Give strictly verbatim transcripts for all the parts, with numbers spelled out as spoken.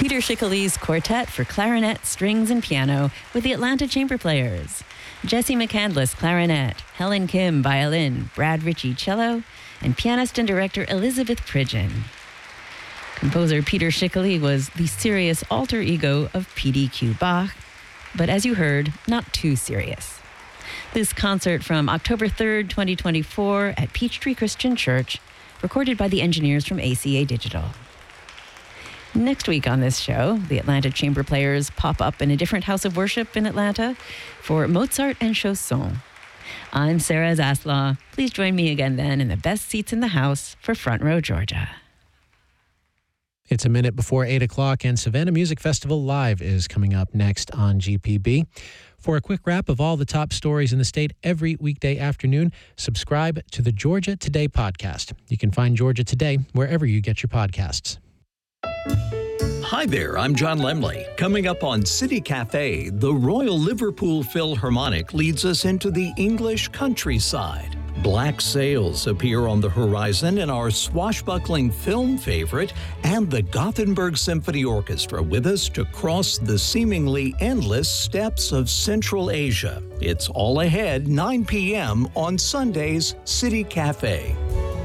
Peter Schickele's Quartet for Clarinet, Strings, and Piano with the Atlanta Chamber Players. Jesse McCandless, clarinet, Helen Kim, violin, Brad Ritchie, cello, and pianist and director Elizabeth Pridgeon. Composer Peter Schickele was the serious alter ego of P D Q Bach, but as you heard, not too serious. This concert from October third, twenty twenty-four at Peachtree Christian Church, recorded by the engineers from A C A Digital. Next week on this show, the Atlanta Chamber Players pop up in a different house of worship in Atlanta for Mozart and Chausson. I'm Sarah Zaslaw. Please join me again then in the best seats in the house for Front Row Georgia. It's a minute before eight o'clock, and Savannah Music Festival Live is coming up next on G P B. For a quick wrap of all the top stories in the state every weekday afternoon, subscribe to the Georgia Today podcast. You can find Georgia Today wherever you get your podcasts. Hi there, I'm John Lemley. Coming up on City Cafe, the Royal Liverpool Philharmonic leads us into the English countryside. Black sails appear on the horizon in our swashbuckling film favorite, and the Gothenburg Symphony Orchestra with us to cross the seemingly endless steppes of Central Asia. It's all ahead, nine p.m. on Sunday's City Cafe.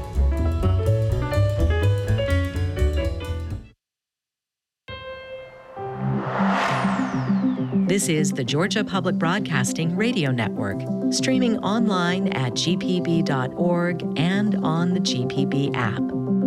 This is the Georgia Public Broadcasting Radio Network, streaming online at g p b dot org and on the G P B app.